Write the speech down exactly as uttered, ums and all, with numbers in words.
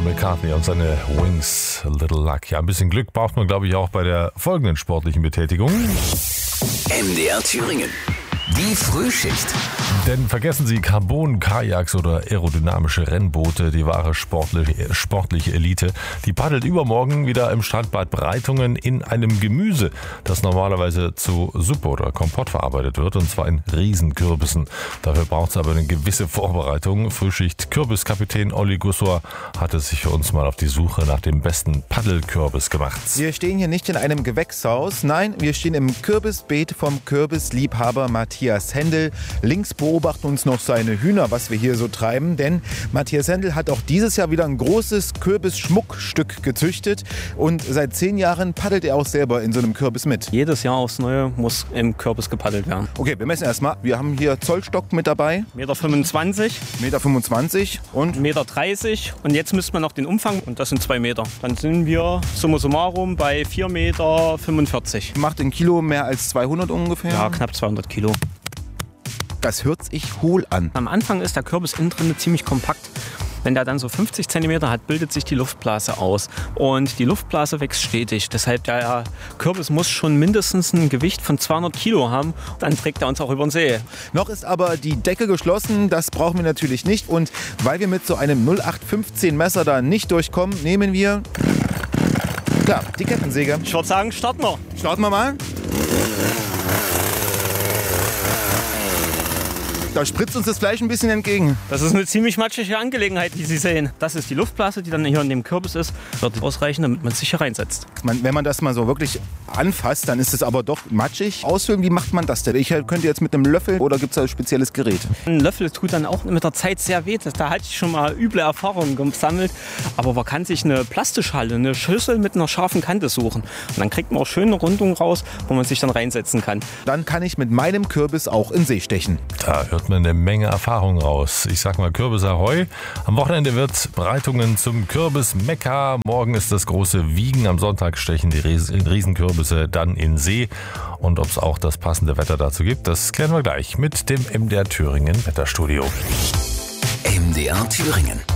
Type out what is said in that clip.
McCartney und seine Wings, a Little Luck. Ja, ein bisschen Glück braucht man, glaube ich, auch bei der folgenden sportlichen Betätigung. M D R Thüringen. Die Frühschicht. Denn vergessen Sie Carbon, Kajaks oder aerodynamische Rennboote, die wahre sportliche, sportliche Elite. Die paddelt übermorgen wieder im Strandbad Breitungen in einem Gemüse, das normalerweise zu Suppe oder Kompott verarbeitet wird, und zwar in Riesenkürbissen. Dafür braucht es aber eine gewisse Vorbereitung. Frühschicht-Kürbiskapitän Olli Gussor hatte sich für uns mal auf die Suche nach dem besten Paddelkürbis gemacht. Wir stehen hier nicht in einem Gewächshaus, nein, wir stehen im Kürbisbeet vom Kürbisliebhaber Matthias Händel. Links beobachten uns noch seine Hühner, was wir hier so treiben, denn Matthias Händel hat auch dieses Jahr wieder ein großes Kürbisschmuckstück gezüchtet und seit zehn Jahren paddelt er auch selber in so einem Kürbis mit. Jedes Jahr aufs Neue muss im Kürbis gepaddelt werden. Okay, wir messen erstmal. Wir haben hier Zollstock mit dabei. Meter fünfundzwanzig. Meter fünfundzwanzig und Meter dreißig. Und jetzt misst man noch den Umfang und das sind zwei Meter. Dann sind wir summa summarum bei vier Meter fünfundvierzig. macht in Kilo mehr als zweihundert ungefähr. Ja, knapp zweihundert Kilo. Das hört sich hohl an. Am Anfang ist der Kürbis innen drin ziemlich kompakt. Wenn der dann so fünfzig Zentimeter hat, bildet sich die Luftblase aus. Und die Luftblase wächst stetig. Deshalb der Kürbis muss schon mindestens ein Gewicht von zweihundert Kilo haben. Dann trägt er uns auch über den See. Noch ist aber die Decke geschlossen. Das brauchen wir natürlich nicht. Und weil wir mit so einem null acht fünfzehn Messer da nicht durchkommen, nehmen wir, klar, die Kettensäge. Ich würde sagen, starten wir. Starten wir mal. Da spritzt uns das Fleisch ein bisschen entgegen. Das ist eine ziemlich matschige Angelegenheit, wie Sie sehen. Das ist die Luftblase, die dann hier in dem Kürbis ist. Wird ausreichen, damit man sich hier reinsetzt. Man, wenn man das mal so wirklich anfasst, dann ist es aber doch matschig. Ausfüllen, wie macht man das denn? Ich könnte jetzt mit einem Löffel oder gibt es da ein spezielles Gerät? Ein Löffel tut dann auch mit der Zeit sehr weh. Da hatte ich schon mal üble Erfahrungen gesammelt. Aber man kann sich eine Plastischale, eine Schüssel mit einer scharfen Kante suchen. Und dann kriegt man auch schön eine Rundung raus, wo man sich dann reinsetzen kann. Dann kann ich mit meinem Kürbis auch in See stechen. Da hört man eine Menge Erfahrung raus. Ich sag mal Kürbis Ahoi. Am Wochenende wird Breitungen zum Kürbis-Mekka. Morgen ist das große Wiegen. Am Sonntag stechen die Riesenkürbisse dann in See. Und ob es auch das passende Wetter dazu gibt, das klären wir gleich mit dem M D R Thüringen Wetterstudio. M D R Thüringen.